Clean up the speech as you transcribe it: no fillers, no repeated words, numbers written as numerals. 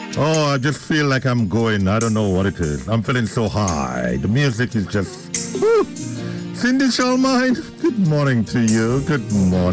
Oh, I just feel like I'm going. I don't know what it is. I'm feeling so high. The music is just. Woo. Cindy Shalmine, good morning to you. Good morning.